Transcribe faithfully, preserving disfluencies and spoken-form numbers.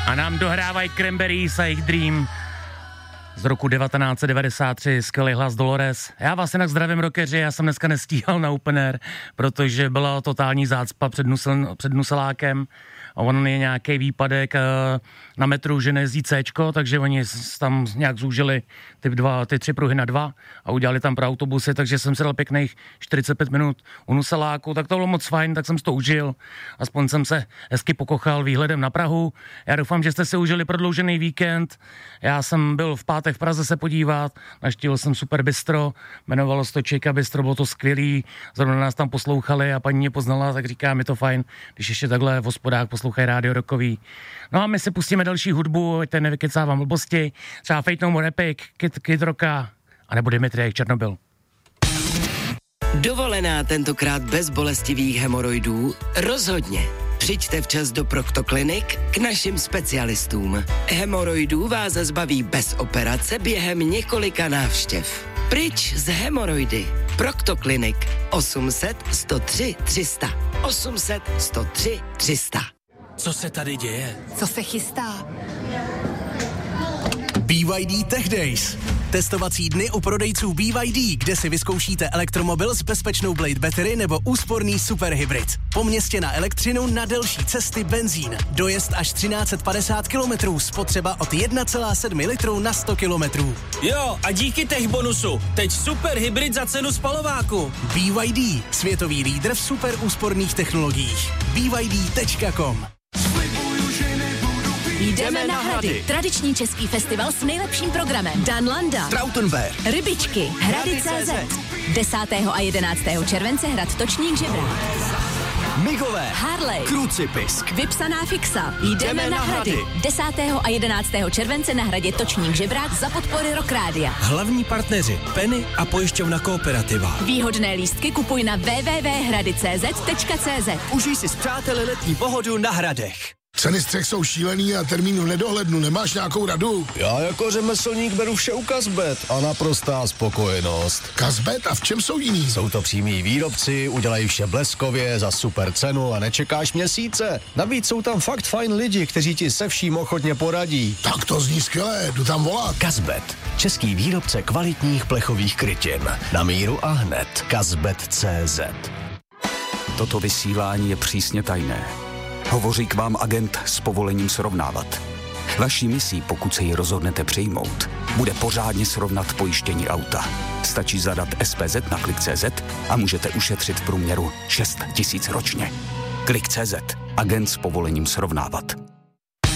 A nám dohrávají Cranberries a jejich Dream z roku devatenáct set devadesát tři, skvělý hlas Dolores. Já vás jinak zdravím, rockeři, já jsem dneska nestíhal na Open Air, protože byla totální zácpa před, nusel, před Nuselákem a on je nějaký výpadek na metru, že nejezdí Cčko, takže oni tam nějak zúžili ty, dva, ty tři pruhy na dva a udělali tam pro autobusy, takže jsem si dal pěkných čtyřicet pět minut u Nuseláku, tak to bylo moc fajn, tak jsem si to užil, aspoň jsem se hezky pokochal výhledem na Prahu. Já doufám, že jste si užili prodloužený víkend. Já jsem byl v pátek v Praze se podívat, navštívil jsem super bistro, jmenovalo se to Čejka bistro, bylo to skvělý, zrovna nás tam poslouchali a paní mě poznala, tak říká, mi to fajn, když ještě takhle v hospodách poslouchají rádio rockový. No a my si pustíme další hudbu, ať ten nevykecávám blbosti, třeba Fate No More Epic, Kid, Kid Rocka, anebo Dimitri Černobyl. Dovolená tentokrát bez bolestivých hemoroidů? Rozhodně. Přijďte včas do Proktoklinik k našim specialistům. Hemoroidů vás zbaví bez operace během několika návštěv. Pryč z hemoroidy. Proktoklinik osm set, sto tři, tři sta. osm set, sto tři, tři sta. Co se tady děje? Co se chystá? B Y D Tech Days. Testovací dny u prodejců B Y D, kde si vyzkoušíte elektromobil s bezpečnou Blade Battery nebo úsporný superhybrid. Po městě na elektřinu, na delší cesty benzín. Dojezd až třináct set padesát kilometrů, spotřeba od jedna celá sedm litru na sto kilometrů. Jo, a díky tech bonusu. Teď superhybrid za cenu spalováku. B Y D, světový lídr v super úsporných technologiích. B Y D tečka com. Jdeme na Hrady. Tradiční český festival s nejlepším programem. Dan Landa, Trautenberg, Rybičky, Hrady tečka cé zet. desátého a jedenáctého července hrad Točník Žebrák. Migové, Harley, Krucipisk, Vypsaná fixa. Jdeme na Hrady. desátého a jedenáctého července na hradě Točník Žebrák za podpory Rock Rádia. Hlavní partneři Penny a pojišťovna Kooperativa. Výhodné lístky kupuj na w w w tečka hrady tečka cé zet tečka cé zet. Užij si s přáteli letní pohodu na Hradech. Ceny střech jsou šílený a termínu nedohlednu. Nemáš nějakou radu? Já jako řemeslník beru vše u Kazbet a naprostá spokojenost. Kazbet? A v čem jsou jiný? Jsou to přímí výrobci, udělají vše bleskově, za super cenu a nečekáš měsíce. Navíc jsou tam fakt fajn lidi, kteří ti se vším ochotně poradí. Tak to zní skvěle, jdu tam volat. Kazbet, český výrobce kvalitních plechových krytin. Na míru a hned. Kazbet tečka cé zet. Toto vysílání je přísně tajné. Hovoří k vám agent s povolením srovnávat. Vaší misí, pokud se ji rozhodnete přijmout, bude pořádně srovnat pojištění auta. Stačí zadat S P Z na klik tečka cé zet a můžete ušetřit v průměru šest tisíc ročně. klik tečka cé zet. Agent s povolením srovnávat.